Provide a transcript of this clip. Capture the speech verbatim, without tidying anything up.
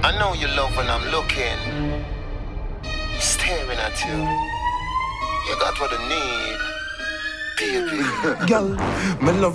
I know you love when I'm looking, staring at you. You got what I need, baby. Girl, me love